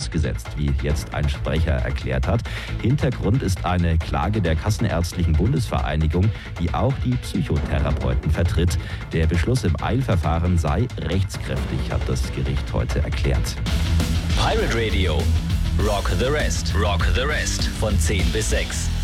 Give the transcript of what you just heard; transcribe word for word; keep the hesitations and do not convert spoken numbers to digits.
ausgesetzt, wie jetzt ein Sprecher erklärt hat. Hintergrund ist eine Klage der Kassenärztlichen Bundesvereinigung, die auch die Psychotherapeuten vertritt. Der Beschluss im Eilverfahren sei rechtskräftig, hat das Gericht heute erklärt. Pirate Radio. Rock the Rest. Rock the Rest. Von zehn bis sechs.